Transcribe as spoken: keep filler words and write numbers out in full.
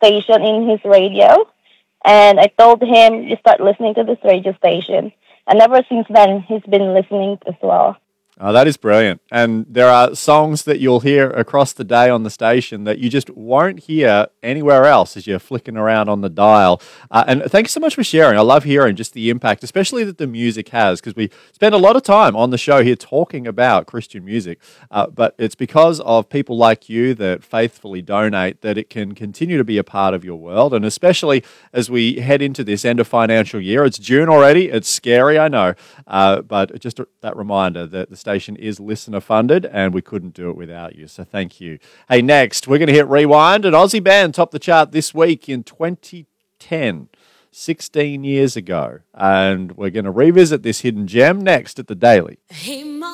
station in his radio, and I told him, you start listening to this radio station. And ever since then, he's been listening as well. Oh, that is brilliant. And there are songs that you'll hear across the day on the station that you just won't hear anywhere else as you're flicking around on the dial. Uh, and thank you so much for sharing. I love hearing just the impact, especially that the music has, because we spend a lot of time on the show here talking about Christian music. Uh, but it's because of people like you that faithfully donate that it can continue to be a part of your world. And especially as we head into this end of financial year, it's June already. It's scary, I know. Uh, but just a, that reminder that the station is listener funded and we couldn't do it without you. So thank you. Hey, next we're going to hit rewind. An Aussie band topped the chart this week in twenty ten, sixteen years ago. And we're going to revisit this hidden gem next at The Daily. Hey, Mom.